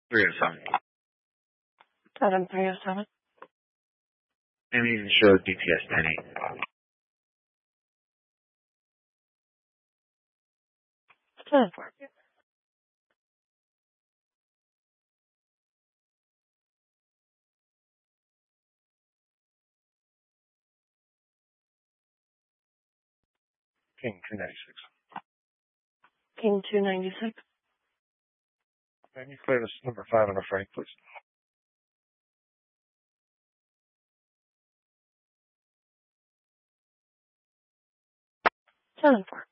307. 7307. And even show DPS 108. 74. King 296. King 296. Can you clear this number 5 on a Frank, please? 74.